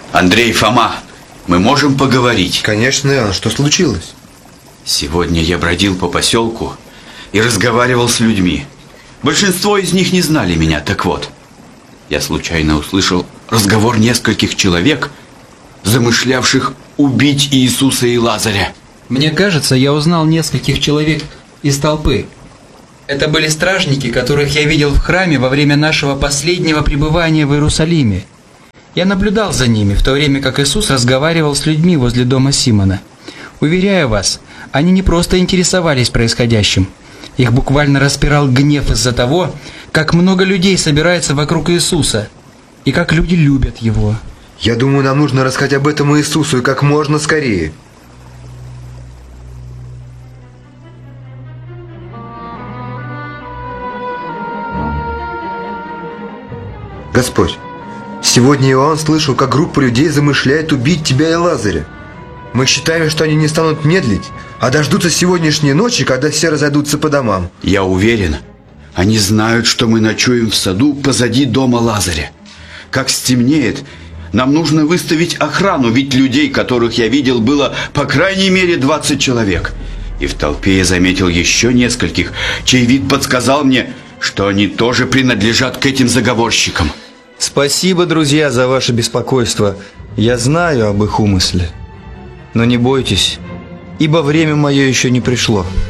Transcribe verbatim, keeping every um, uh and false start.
Андрей, Фома, мы можем поговорить? Конечно, Иоанн, что случилось? Сегодня я бродил по поселку и разговаривал с людьми. Большинство из них не знали меня, так вот. Я случайно услышал разговор нескольких человек, замышлявших убить Иисуса и Лазаря. Мне кажется, я узнал нескольких человек из толпы. Это были стражники, которых я видел в храме во время нашего последнего пребывания в Иерусалиме. Я наблюдал за ними, в то время как Иисус разговаривал с людьми возле дома Симона. Уверяю вас, они не просто интересовались происходящим. Их буквально распирал гнев из-за того, как много людей собирается вокруг Иисуса, и как люди любят Его. Я думаю, нам нужно рассказать об этом Иисусу и как можно скорее. Господь, сегодня Иоанн слышал, как группа людей замышляет убить тебя и Лазаря. Мы считаем, что они не станут медлить, а дождутся сегодняшней ночи, когда все разойдутся по домам. Я уверен, они знают, что мы ночуем в саду позади дома Лазаря. Как стемнеет, нам нужно выставить охрану, ведь людей, которых я видел, было по крайней мере двадцать человек. И в толпе я заметил еще нескольких, чей вид подсказал мне, что они тоже принадлежат к этим заговорщикам. Спасибо, друзья, за ваше беспокойство. Я знаю об их умысле. Но не бойтесь, ибо время мое еще не пришло.